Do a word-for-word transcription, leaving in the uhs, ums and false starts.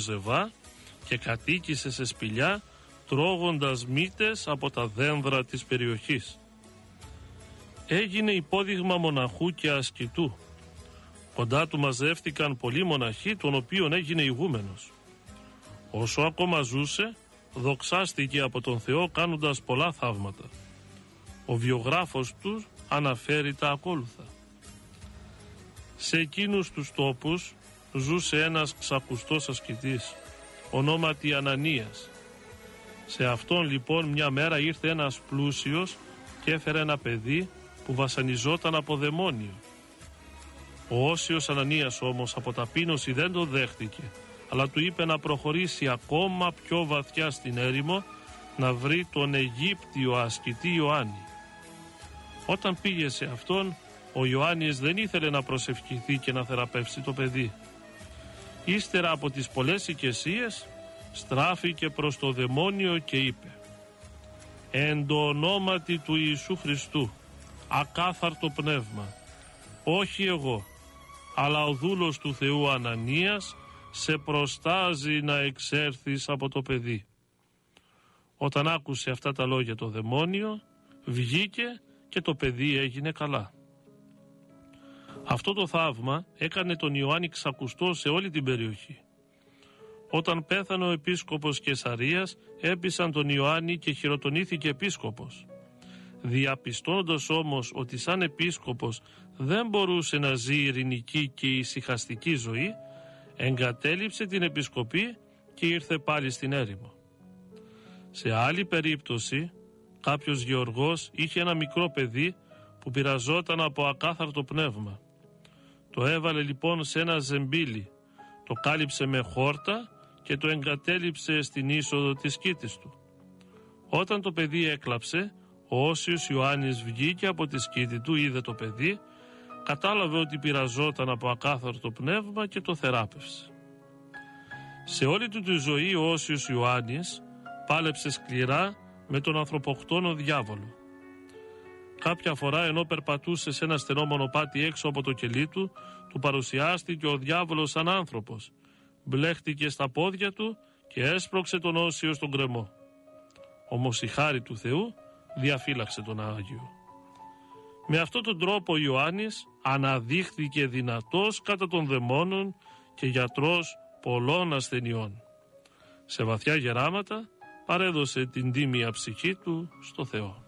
Ζεβά και κατοίκησε σε σπηλιά, τρώγοντας μύτες από τα δένδρα της περιοχής. Έγινε υπόδειγμα μοναχού και ασκητού. Κοντά του μαζεύτηκαν πολλοί μοναχοί, των οποίων έγινε ηγούμενος. Όσο ακόμα ζούσε, δοξάστηκε από τον Θεό κάνοντας πολλά θαύματα. Ο βιογράφος του αναφέρει τα ακόλουθα. Σε εκείνους τους τόπους ζούσε ένας ξακουστός ασκητής, ονόματι Ανανίας. Σε αυτόν λοιπόν μια μέρα ήρθε ένας πλούσιος και έφερε ένα παιδί που βασανιζόταν από δαιμόνιο. Ο όσιος Ανανίας όμως από ταπείνωση δεν το δέχτηκε, αλλά του είπε να προχωρήσει ακόμα πιο βαθιά στην έρημο να βρει τον Αιγύπτιο ασκητή Ιωάννη. Όταν πήγε σε αυτόν, ο Ιωάννης δεν ήθελε να προσευχηθεί και να θεραπεύσει το παιδί. Ύστερα από τις πολλές οικεσίες στράφηκε προς το δαιμόνιο και είπε: «Εν το ονόματι του Ιησού Χριστού, ακάθαρτο πνεύμα, όχι εγώ, αλλά ο δούλος του Θεού Ανανίας σε προστάζει να εξέρθεις από το παιδί». Όταν άκουσε αυτά τα λόγια το δαιμόνιο, βγήκε και το παιδί έγινε καλά. Αυτό το θαύμα έκανε τον Ιωάννη ξακουστό σε όλη την περιοχή. Όταν πέθανε ο επίσκοπος Καισαρίας, έπεισαν τον Ιωάννη και χειροτονήθηκε επίσκοπος. Διαπιστώνοντας όμως ότι σαν επίσκοπος δεν μπορούσε να ζει ειρηνική και ησυχαστική ζωή, εγκατέλειψε την επισκοπή και ήρθε πάλι στην έρημο. Σε άλλη περίπτωση, κάποιος γεωργός είχε ένα μικρό παιδί που πειραζόταν από ακάθαρτο πνεύμα. Το έβαλε λοιπόν σε ένα ζεμπίλι, το κάλυψε με χόρτα και το εγκατέλειψε στην είσοδο της σκήτης του. Όταν το παιδί έκλαψε, ο όσιος Ιωάννης βγήκε από τη σκήτη του, είδε το παιδί, κατάλαβε ότι πειραζόταν από ακάθαρτο πνεύμα και το θεράπευσε. Σε όλη του τη ζωή ο όσιος Ιωάννης πάλεψε σκληρά με τον ανθρωποκτόνο διάβολο. Κάποια φορά ενώ περπατούσε σε ένα στενό μονοπάτι έξω από το κελί του, του παρουσιάστηκε ο διάβολος σαν άνθρωπος, μπλέχτηκε στα πόδια του και έσπρωξε τον όσιο στον γκρεμό. Όμως η χάρη του Θεού διαφύλαξε τον Άγιο. Με αυτόν τον τρόπο ο Ιωάννης αναδείχθηκε δυνατός κατά των δαιμόνων και γιατρός πολλών ασθενειών. Σε βαθιά γεράματα παρέδωσε την τίμια ψυχή του στο Θεό.